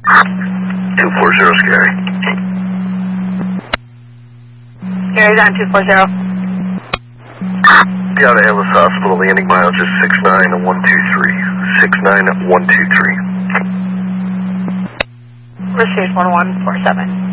240, Scary. Gary's on 240. Got to Ellis Hospital, landing mileage is 69123. 69123. Receive 1147.